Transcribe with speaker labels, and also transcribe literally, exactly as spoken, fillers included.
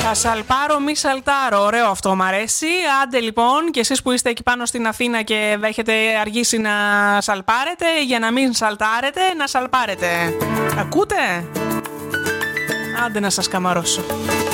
Speaker 1: Θα σαλπάρω μη σαλτάρω. Ωραίο αυτό, μ' αρέσει. Άντε λοιπόν, και εσείς που είστε εκεί πάνω στην Αθήνα και έχετε αργήσει να σαλπάρετε, για να μην σαλτάρετε, να σαλπάρετε. Ακούτε? Άντε να σας καμαρώσω.